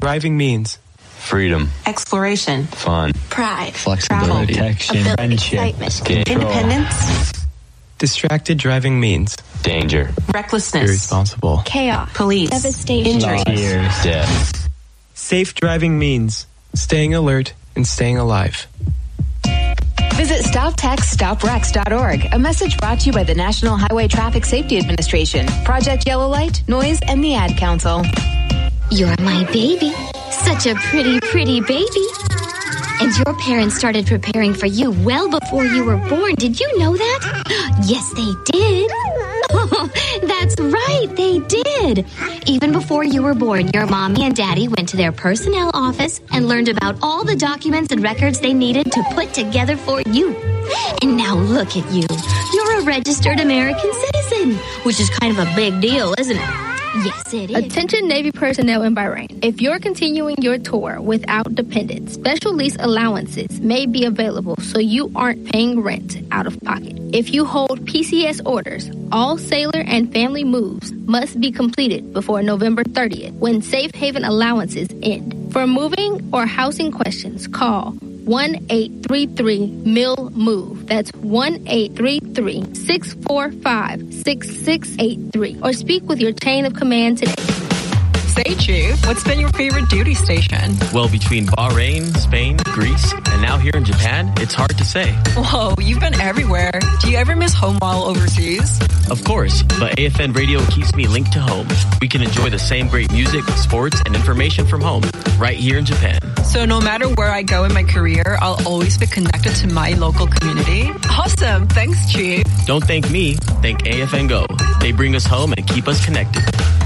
Thriving means freedom, exploration, fun, pride, flexibility, protection, friendship, excitement, independence. Distracted driving means danger, recklessness, irresponsible, chaos, police, devastation, injury, death. Safe driving means staying alert and staying alive. Visit StopTextsStopWrecks.org. A message brought to you by the National Highway Traffic Safety Administration, Project Yellow Light, Noise, and the Ad Council. You're my baby. Such a pretty, pretty baby. And your parents started preparing for you well before you were born. Did you know that? Yes, they did. Oh, that's right, they did. Even before you were born, your mommy and daddy went to their personnel office and learned about all the documents and records they needed to put together for you. And now look at you. You're a registered American citizen, which is kind of a big deal, isn't it? Yes, it is. Attention Navy personnel in Bahrain. If you're continuing your tour without dependents, special lease allowances may be available so you aren't paying rent out of pocket. If you hold PCS orders, all sailor and family moves must be completed before November 30th when safe haven allowances end. For moving or housing questions, call 1-833-MIL-MOVE. That's 1-833-645-6683. Or speak with your chain of command today. Say, Chief, what's been your favorite duty station? Well, between Bahrain, Spain, Greece, and now here in Japan, it's hard to say. Whoa, you've been everywhere. Do you ever miss home while overseas? Of course, but AFN Radio keeps me linked to home. We can enjoy the same great music, sports, and information from home, right here in Japan. So no matter where I go in my career, I'll always be connected to my local community? Awesome. Thanks, Chief. Don't thank me. Thank AFN Go. They bring us home and keep us connected.